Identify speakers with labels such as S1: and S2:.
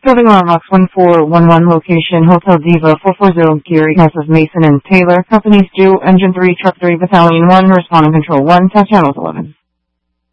S1: Building Rock 1411 location, Hotel Diva 440, Geary, Casas Mason and Taylor. Companies due, Engine 3, Truck 3, Battalion 1, Responding Control 1, Test Channels 11.